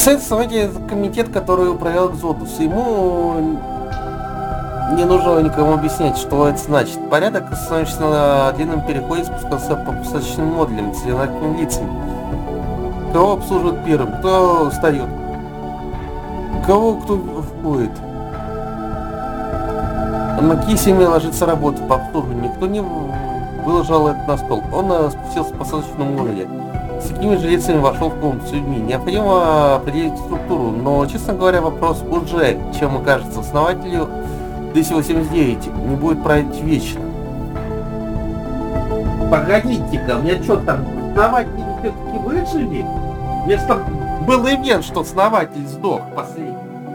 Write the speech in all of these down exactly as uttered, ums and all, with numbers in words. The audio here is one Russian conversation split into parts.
Совет основатель — это комитет, который управлял Экзодус. Ему не нужно никому объяснять, что это значит. Порядок, становится на длинном переходе, спускался по посадочным модулям с одинаковыми лицами. Кого обслуживают первым, кто встает, кого кто входит. На кисями ложится работа по обслуживанию. Никто не выложил это на стол. Он спустился по посадочному модулю. С какими же лицами вошел в комнату с людьми? Необходимо определить структуру, но, честно говоря, вопрос уже, чем кажется основателю двести восемьдесят девять, не будет править вечно. Погодите-ка, у меня что там, основатели все-таки выжили? Вместо был ивент, что основатель сдох последний.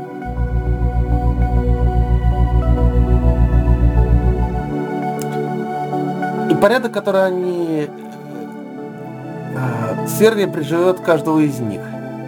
И порядок, который они э, свергли, приживет каждого из них.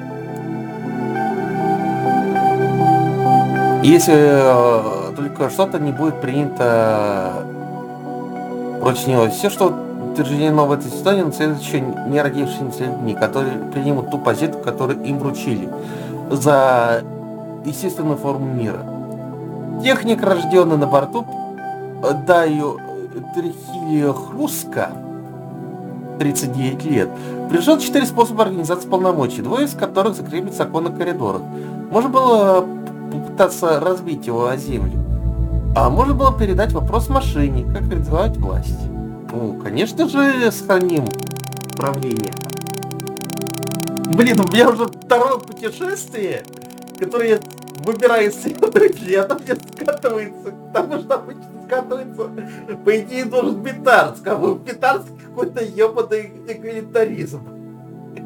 Если э, только что-то не будет принято против него. Все, что утверждено в этой ситуации, наследует еще не родившимися людьми, которые примут ту позицию, которую им вручили за естественную форму мира. Техник, рожденный на борту Даю Трихилия Хруска, тридцать девять лет, прижил четыре способа организации полномочий, двое из которых закрепить закон на коридорах. Можно было попытаться разбить его о землю, а можно было передать вопрос машине, как реализовать власть. Ну, конечно же, сохраним правление. Блин, у меня уже второе путешествие, которое я выбираю следователей, а там мне скатывается, потому что обычно скатывается, по идее, должен Битарск, а в Битарске какой-то ебаный эгалитаризм.